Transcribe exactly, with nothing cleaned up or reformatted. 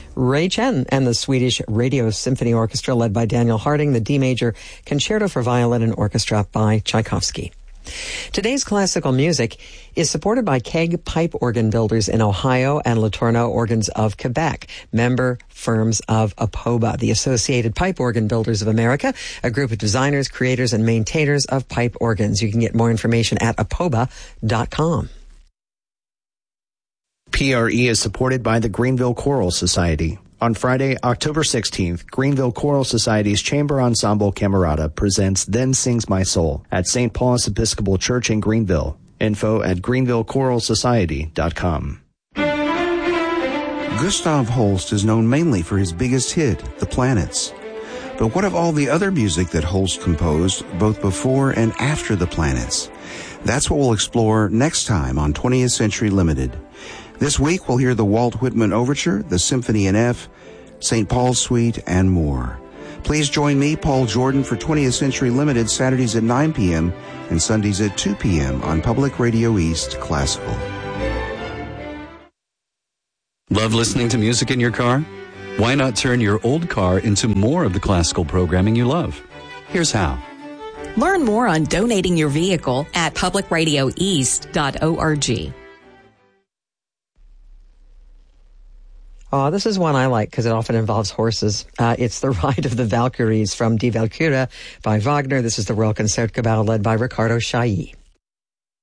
Ray Chen and the Swedish Radio Symphony Orchestra led by Daniel Harding, the D major Concerto for Violin and Orchestra by Tchaikovsky. Today's classical music is supported by Keg Pipe Organ Builders in Ohio and Letourneau Organs of Quebec, member firms of APOBA, the Associated Pipe Organ Builders of America, a group of designers, creators, and maintainers of pipe organs. You can get more information at apoba dot com. P R E is supported by the Greenville Choral Society. On Friday, October sixteenth, Greenville Choral Society's Chamber Ensemble Camerata presents Then Sings My Soul at Saint Paul's Episcopal Church in Greenville. Info at greenville choral society dot com. Gustav Holst is known mainly for his biggest hit, The Planets. But what of all the other music that Holst composed, both before and after The Planets? That's what we'll explore next time on twentieth Century Limited. This week, we'll hear the Walt Whitman Overture, the Symphony in F, Saint Paul's Suite, and more. Please join me, Paul Jordan, for twentieth Century Limited, Saturdays at nine p.m. and Sundays at two p.m. on Public Radio East Classical. Love listening to music in your car? Why not turn your old car into more of the classical programming you love? Here's how. Learn more on donating your vehicle at public radio east dot org. Oh, this is one I like because it often involves horses. Uh, it's The Ride of the Valkyries from Die Walküre by Wagner. This is the Royal Concertgebouw led by Riccardo Chailly.